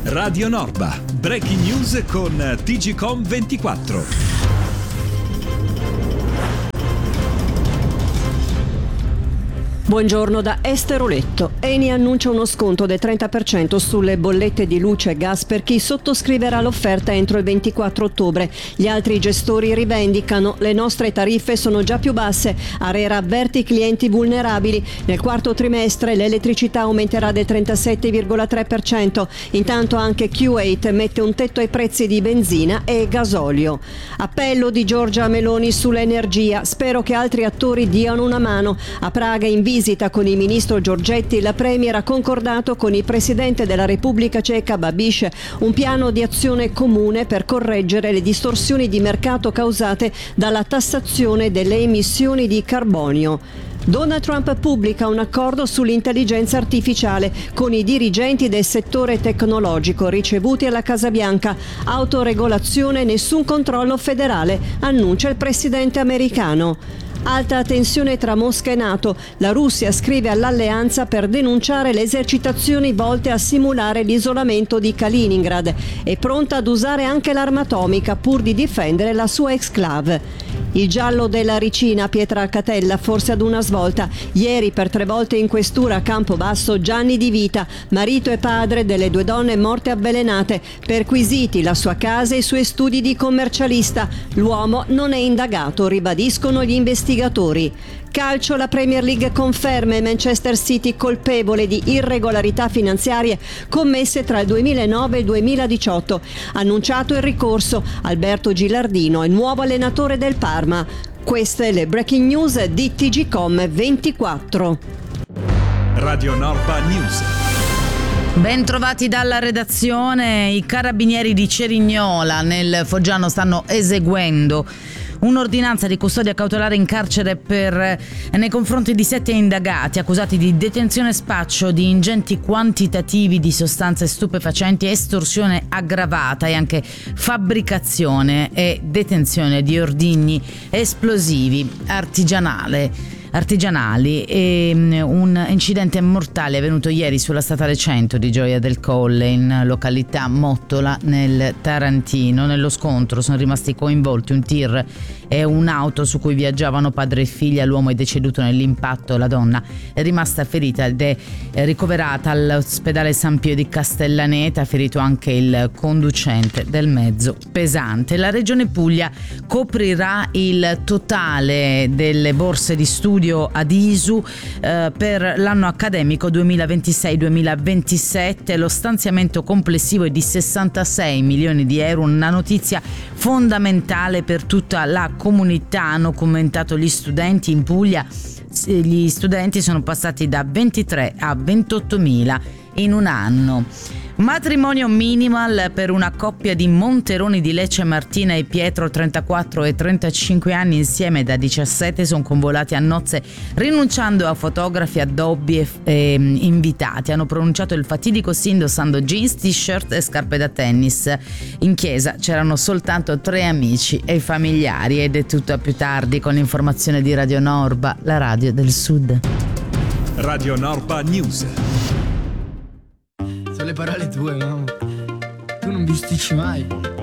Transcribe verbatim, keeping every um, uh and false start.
Radio Norba, breaking news con T G Com ventiquattro. Buongiorno da Esther Oletto. Eni annuncia uno sconto del trenta per cento sulle bollette di luce e gas per chi sottoscriverà l'offerta entro il ventiquattro ottobre. Gli altri gestori rivendicano: le nostre tariffe sono già più basse. ARERA avverte i clienti vulnerabili. Nel quarto trimestre l'elettricità aumenterà del trentasette virgola tre per cento. Intanto anche Q otto mette un tetto ai prezzi di benzina e gasolio. Appello di Giorgia Meloni sull'energia. Spero che altri attori diano una mano. A Praga, in visita con il ministro Giorgetti, la Premier ha concordato con il presidente della Repubblica Ceca Babiš un piano di azione comune per correggere le distorsioni di mercato causate dalla tassazione delle emissioni di carbonio. Donald Trump pubblica un accordo sull'intelligenza artificiale con i dirigenti del settore tecnologico ricevuti alla Casa Bianca. Autoregolazione, nessun controllo federale, annuncia il presidente americano. Alta tensione tra Mosca e NATO. La Russia scrive all'alleanza per denunciare le esercitazioni volte a simulare l'isolamento di Kaliningrad. È pronta ad usare anche l'arma atomica pur di difendere la sua exclave. Il giallo della Ricina, Pietra Catella, forse ad una svolta. Ieri per tre volte in questura a Campobasso Gianni Di Vita, marito e padre delle due donne morte avvelenate. Perquisiti la sua casa e i suoi studi di commercialista. L'uomo non è indagato, ribadiscono gli investigatori. Calcio, la Premier League conferma il Manchester City colpevole di irregolarità finanziarie commesse tra il duemilanove e il duemiladiciotto. Annunciato il ricorso. Alberto Gilardino è il nuovo allenatore del Parma. Queste le breaking news di T G Com ventiquattro. Radio Norba News. Ben trovati dalla redazione. I carabinieri di Cerignola nel Foggiano stanno eseguendo un'ordinanza di custodia cautelare in carcere per, nei confronti di sette indagati accusati di detenzione e spaccio di ingenti quantitativi di sostanze stupefacenti, estorsione aggravata e anche fabbricazione e detenzione di ordigni esplosivi artigianale. artigianali e un incidente mortale è avvenuto ieri sulla statale cento di Gioia del Colle in località Mottola nel Tarantino. Nello scontro sono rimasti coinvolti un tir e un'auto su cui viaggiavano padre e figlia. L'uomo è deceduto nell'impatto, la donna è rimasta ferita ed è ricoverata all'ospedale San Pio di Castellaneta, ferito anche il conducente del mezzo pesante. La Regione Puglia coprirà il totale delle borse di studio ad I S U eh, per l'anno accademico duemilaventisei duemilaventisette. Lo stanziamento complessivo è di sessantasei milioni di euro, una notizia fondamentale per tutta la comunità, hanno commentato gli studenti. In Puglia gli studenti sono passati da ventitré a ventottomila in un anno. Matrimonio minimal per una coppia di Monteroni di Lecce, Martina e Pietro, trentaquattro e trentacinque anni, insieme da diciassette, sono convolati a nozze rinunciando a fotografi, addobbi e eh, invitati. Hanno pronunciato il fatidico sì indossando jeans, t-shirt e scarpe da tennis. In chiesa c'erano soltanto tre amici e familiari. Ed è tutto a più tardi con l'informazione di Radio Norba, la radio del Sud. Radio Norba News. Le parole tue, no? Tu non bisticci mai.